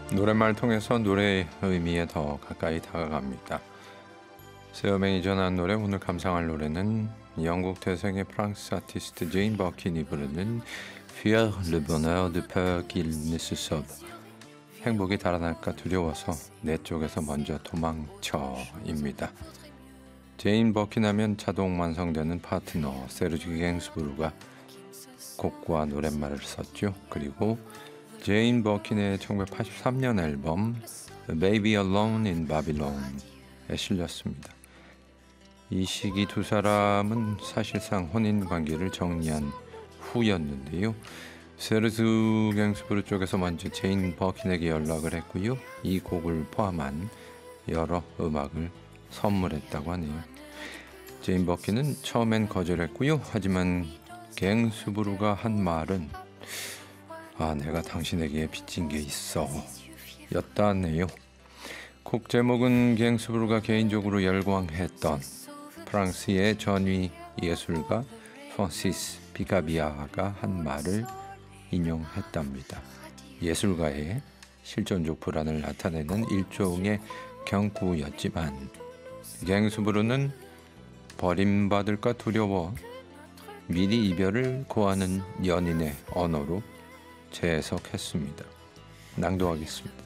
노랫말 통해서 노래의 의미에 더 가까이 다가갑니다. 세어맹이 전한 노래, 오늘 감상할 노래는 영국 태생의 프랑스 아티스트 제인 버킨이 부르는 Fuir le bonheur de peur qu'il ne se sauve. 행복이 달아날까 두려워서 내 쪽에서 먼저 도망쳐입니다. 제인 버킨 하면 자동 완성되는 파트너 세르지 갱스부르가 곡과 노랫말을 썼죠. 그리고 제인 버킨의 1983년 앨범 Baby Alone in Babylon에 실렸습니다. 이 시기 두 사람은 사실상 혼인관계를 정리한 후였는데요. 세르즈 갱스부르 쪽에서 먼저 제인 버킨에게 연락을 했고요. 이 곡을 포함한 여러 음악을 선물했다고 하네요. 제인 버킨은 처음엔 거절했고요. 하지만 갱스부르가 한 말은 내가 당신에게 빚진 게 있어 였다네요. 곡 제목은 갱스부르가 개인적으로 열광했던 프랑스의 전위 예술가 프란시스 피카비아가 한 말을 인용했답니다. 예술가의 실존적 불안을 나타내는 일종의 경구였지만 갱스부르는 버림받을까 두려워 미리 이별을 고하는 연인의 언어로 재해석했습니다. 낭독하겠습니다.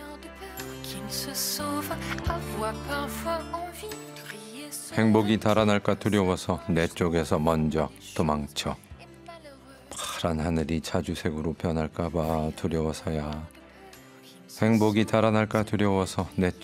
행복이 달아날까 두려워서 내 쪽에서 먼저 도망쳐. 파란 하늘이 자주색으로 변할까봐 두려워서야. 행복이 달아날까 두려워서 내